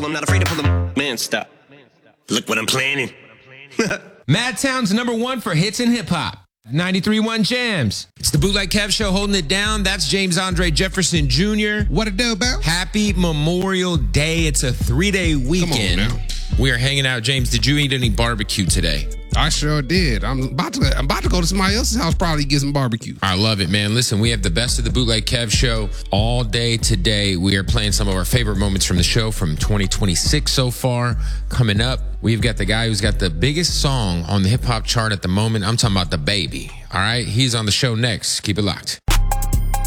I'm not afraid to pull them. Man, stop. Look what I'm planning. Madtown's #1 for hits and hip hop. 93.1 Jams. It's the Bootleg Kev Show holding it down. That's James Andre Jefferson Jr. What it do, Bell? Happy Memorial Day. It's a 3-day weekend. Come on now. We are hanging out. James, did you eat any barbecue today? I sure did. I'm about to go to somebody else's house, probably get some barbecue. I love it, man. Listen, we have the best of the Bootleg Kev Show all day today. We are playing some of our favorite moments from the show from 2026 so far. Coming up, we've got the guy who's got the biggest song on the hip-hop chart at the moment. I'm talking about The Baby. All right? He's on the show next. Keep it locked.